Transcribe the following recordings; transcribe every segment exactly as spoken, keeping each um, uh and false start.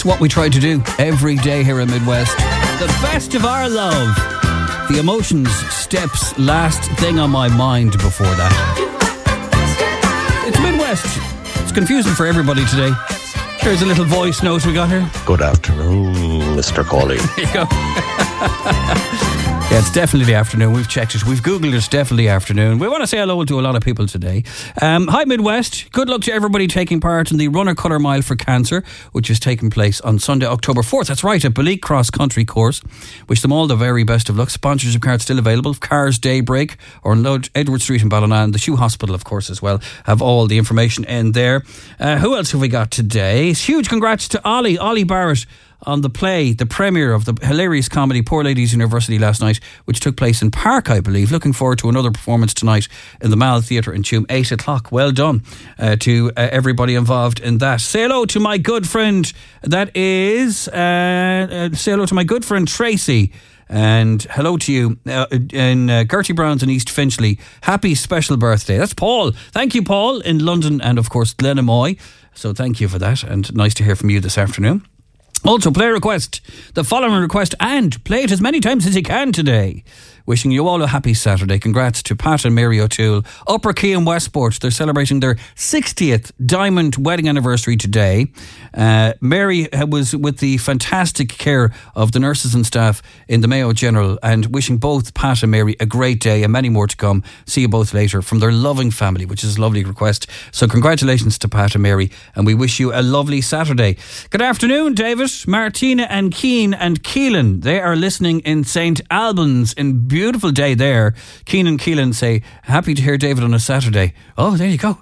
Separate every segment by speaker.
Speaker 1: It's what we try to do every day here in Midwest. The best of our love. The Emotions Steps, last thing on my mind before that. It's Midwest. It's confusing for everybody today. Here's a little voice note we got here.
Speaker 2: Good afternoon, Mister Cawley.
Speaker 1: There you go. Yeah, it's definitely afternoon. We've checked it. We've Googled it. It's definitely afternoon. We want to say hello to a lot of people today. Um, hi, Midwest. Good luck to everybody taking part in the Runner Colour Mile for Cancer, which is taking place on Sunday, October fourth. That's right, at Beleek Cross Country Course. Wish them all the very best of luck. Sponsorship cards still available. Cars Daybreak or Edward Street in Ballina, and the Shoe Hospital, of course, as well. Have all the information in there. Uh, who else have we got today? Huge congrats to Ollie, Ollie Barrett, on the play, the premiere of the hilarious comedy Poor Ladies University last night, which took place in Park, I believe. Looking forward to another performance tonight in the Mall Theatre in Tuam, eight o'clock. Well done uh, to uh, everybody involved in that. Say hello to my good friend, that is, uh, uh, say hello to my good friend Tracy. And hello to you uh, in uh, Gertie Brown's in East Finchley. Happy special birthday. That's Paul. Thank you, Paul, in London and, of course, Glenamoy. So thank you for that, and nice to hear from you this afternoon. Also, play request, the following request, and play it as many times as you can today. Wishing you all a happy Saturday. Congrats to Pat and Mary O'Toole. Upper Key and Westport, they're celebrating their sixtieth diamond wedding anniversary today. Uh, Mary was with the fantastic care of the nurses and staff in the Mayo General, and wishing both Pat and Mary a great day and many more to come. See you both later, from their loving family, which is a lovely request. So congratulations to Pat and Mary, and we wish you a lovely Saturday. Good afternoon, David, Martina and Keane and Keelan. They are listening in Saint Albans in beautiful day there. Keen and Keelan say, happy to hear David on a Saturday. Oh, there you go.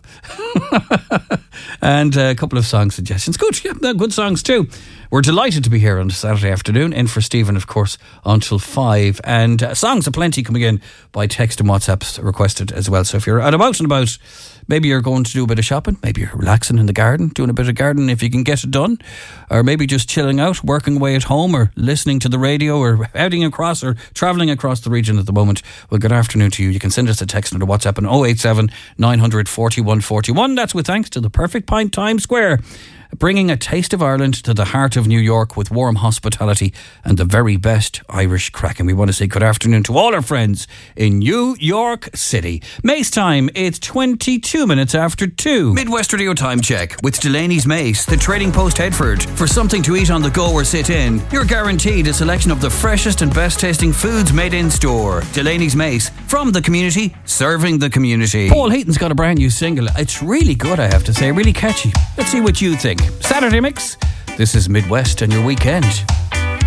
Speaker 1: And a couple of song suggestions. Good, yeah, good songs too. We're delighted to be here on a Saturday afternoon, in for Stephen, of course, until five. And uh, songs aplenty coming in by text and WhatsApp requested as well. So if you're out about and about, maybe you're going to do a bit of shopping, maybe you're relaxing in the garden, doing a bit of gardening if you can get it done, or maybe just chilling out, working away at home, or listening to the radio, or heading across or travelling across the region at the moment. Well, good afternoon to you. You can send us a text or a WhatsApp on oh eight seven, nine hundred, forty-one forty-one. That's with thanks to the Perfect Pint Times Square, bringing a taste of Ireland to the heart of New York with warm hospitality and the very best Irish crack. And we want to say good afternoon to all our friends in New York City. Mace time, it's twenty-two minutes after two. Midwest Radio Time Check with Delaney's Mace, the Trading Post Headford. For something to eat on the go or sit in, you're guaranteed a selection of the freshest and best tasting foods made in store. Delaney's Mace, from the community, serving the community. Paul Heaton's got a brand new single. It's really good, I have to say, really catchy. Let's see what you think. Saturday Mix. This is Midwest and your weekend.